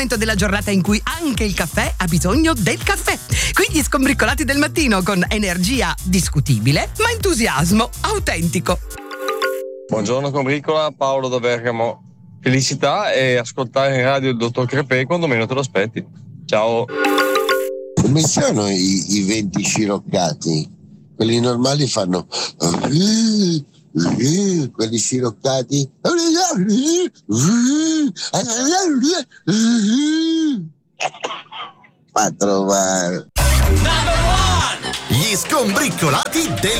momento della giornata in cui anche il caffè ha bisogno del caffè. Qui gli Scombriccolati del mattino con energia discutibile, ma entusiasmo autentico. Buongiorno Combricola, Paolo da Bergamo. Felicità e ascoltare in radio il dottor Crepè quando meno te lo aspetti. Ciao. Come sono i venti sciroccati? Quelli normali fanno quelli sciroccati fa trovare. Gli Scombriccolati del